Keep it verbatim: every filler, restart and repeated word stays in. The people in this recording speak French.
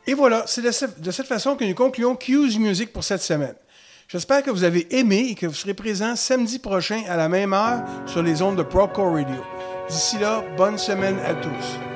Et voilà, c'est de, ce, de cette façon que nous concluons Q's Music pour cette semaine. J'espère que vous avez aimé et que vous serez présents samedi prochain à la même heure sur les ondes de Procore Radio. D'ici là, bonne semaine à tous.